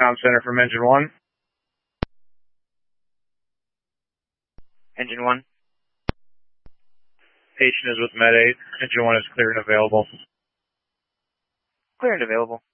comm center from Engine 1. Engine 1. Patient is with Med 8. Engine 1 is clear and available. Clear and available.